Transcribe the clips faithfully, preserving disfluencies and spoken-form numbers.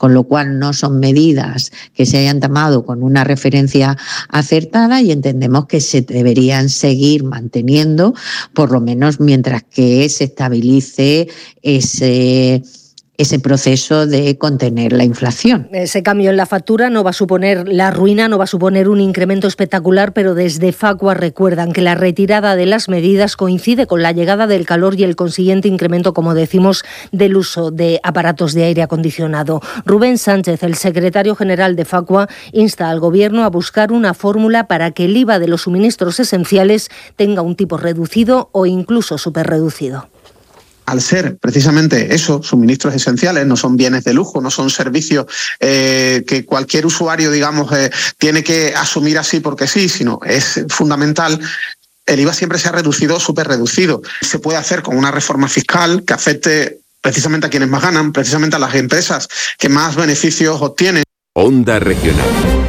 con lo cual no son medidas que se hayan tomado con una referencia acertada y entendemos que se deberían seguir manteniendo, por lo menos mientras que se estabilice ese... ese proceso de contener la inflación. Ese cambio en la factura no va a suponer la ruina, no va a suponer un incremento espectacular, pero desde Facua recuerdan que la retirada de las medidas coincide con la llegada del calor y el consiguiente incremento, como decimos, del uso de aparatos de aire acondicionado. Rubén Sánchez, el secretario general de Facua, insta al Gobierno a buscar una fórmula para que el I V A de los suministros esenciales tenga un tipo reducido o incluso superreducido. Al ser precisamente eso, suministros esenciales, no son bienes de lujo, no son servicios eh, que cualquier usuario, digamos, eh, tiene que asumir así porque sí, sino es fundamental. El I V A siempre se ha reducido, súper reducido. Se puede hacer con una reforma fiscal que afecte precisamente a quienes más ganan, precisamente a las empresas que más beneficios obtienen. Onda Regional.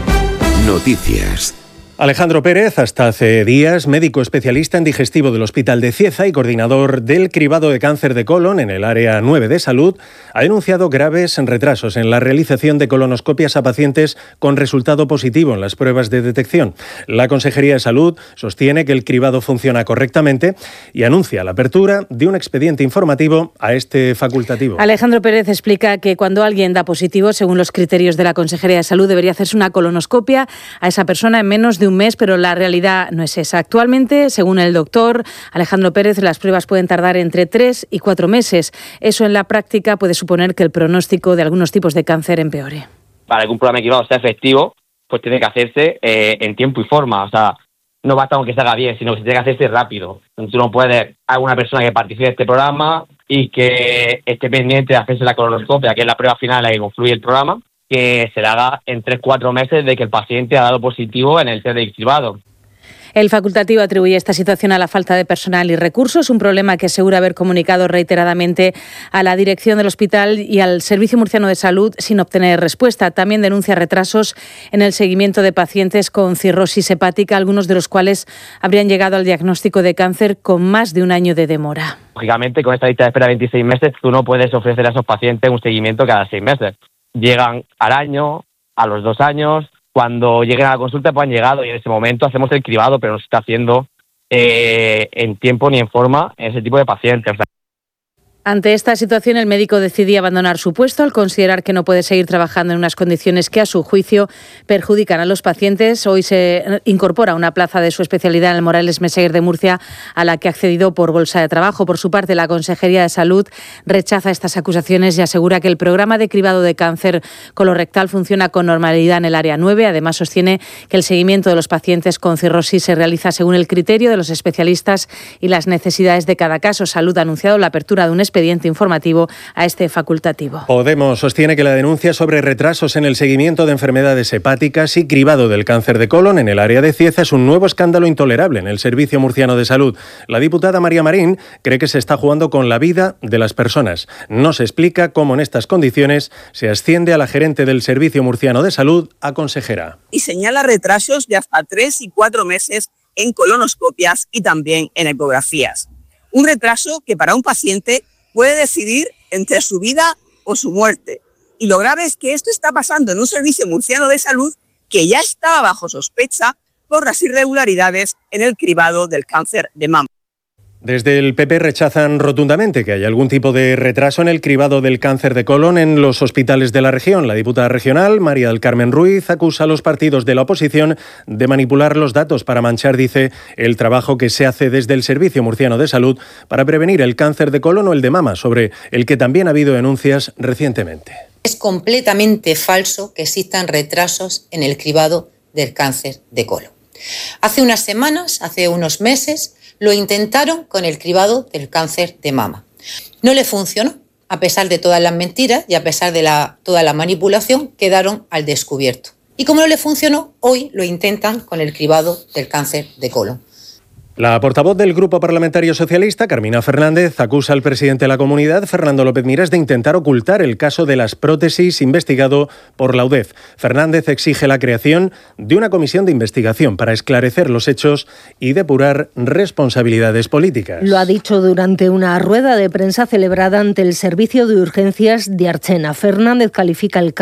Noticias. Alejandro Pérez, hasta hace días médico especialista en digestivo del Hospital de Cieza y coordinador del cribado de cáncer de colon en el área nueve de salud, ha denunciado graves retrasos en la realización de colonoscopias a pacientes con resultado positivo en las pruebas de detección. La Consejería de Salud sostiene que el cribado funciona correctamente y anuncia la apertura de un expediente informativo a este facultativo. Alejandro Pérez explica que cuando alguien da positivo, según los criterios de la Consejería de Salud, debería hacerse una colonoscopia a esa persona en menos de un mes, pero la realidad no es esa. Actualmente, según el doctor Alejandro Pérez, las pruebas pueden tardar entre tres y cuatro meses. Eso en la práctica puede suponer que el pronóstico de algunos tipos de cáncer empeore. Para que un programa de cribado sea efectivo, pues tiene que hacerse eh, en tiempo y forma. O sea, no basta con que se haga bien, sino que se tiene que hacerse rápido. Tú no puedes a una persona que participe de este programa y que esté pendiente de hacerse la colonoscopia, que es la prueba final en la que confluye el programa, que se le haga en tres cuatro meses de que el paciente ha dado positivo en el test de cribado. El facultativo atribuye esta situación a la falta de personal y recursos, un problema que asegura haber comunicado reiteradamente a la dirección del hospital y al Servicio Murciano de Salud sin obtener respuesta. También denuncia retrasos en el seguimiento de pacientes con cirrosis hepática, algunos de los cuales habrían llegado al diagnóstico de cáncer con más de un año de demora. Lógicamente, con esta lista de espera de veintiséis meses, tú no puedes ofrecer a esos pacientes un seguimiento cada seis meses. Llegan al año, a los dos años. Cuando lleguen a la consulta pues han llegado y en ese momento hacemos el cribado, pero no se está haciendo eh, en tiempo ni en forma en ese tipo de pacientes. O sea, ante esta situación, el médico decidía abandonar su puesto al considerar que no puede seguir trabajando en unas condiciones que, a su juicio, perjudican a los pacientes. Hoy se incorpora una plaza de su especialidad en el Morales Meseguer de Murcia, a la que ha accedido por bolsa de trabajo. Por su parte, la Consejería de Salud rechaza estas acusaciones y asegura que el programa de cribado de cáncer colorectal funciona con normalidad en el área nueve. Además, sostiene que el seguimiento de los pacientes con cirrosis se realiza según el criterio de los especialistas y las necesidades de cada caso. Salud ha anunciado la apertura de un expediente informativo a este facultativo. Podemos sostiene que la denuncia sobre retrasos en el seguimiento de enfermedades hepáticas y cribado del cáncer de colon en el área de Cieza es un nuevo escándalo intolerable en el Servicio Murciano de Salud. La diputada María Marín cree que se está jugando con la vida de las personas. No se explica cómo en estas condiciones se asciende a la gerente del Servicio Murciano de Salud a consejera. Y señala retrasos de hasta tres y cuatro meses en colonoscopias y también en ecografías. Un retraso que para un paciente puede decidir entre su vida o su muerte. Y lo grave es que esto está pasando en un servicio murciano de salud que ya estaba bajo sospecha por las irregularidades en el cribado del cáncer de mama. Desde el P P rechazan rotundamente que haya algún tipo de retraso en el cribado del cáncer de colon en los hospitales de la región. La diputada regional, María del Carmen Ruiz, acusa a los partidos de la oposición de manipular los datos para manchar, dice, el trabajo que se hace desde el Servicio Murciano de Salud para prevenir el cáncer de colon o el de mama, sobre el que también ha habido denuncias recientemente. Es completamente falso que existan retrasos en el cribado del cáncer de colon. Hace unas semanas, hace unos meses, lo intentaron con el cribado del cáncer de mama. No le funcionó, a pesar de todas las mentiras y a pesar de la, toda la manipulación, quedaron al descubierto. Y como no le funcionó, hoy lo intentan con el cribado del cáncer de colon. La portavoz del Grupo Parlamentario Socialista, Carmina Fernández, acusa al presidente de la comunidad, Fernando López Miras, de intentar ocultar el caso de las prótesis investigado por la U D E F. Fernández exige la creación de una comisión de investigación para esclarecer los hechos y depurar responsabilidades políticas. Lo ha dicho durante una rueda de prensa celebrada ante el Servicio de Urgencias de Archena. Fernández califica el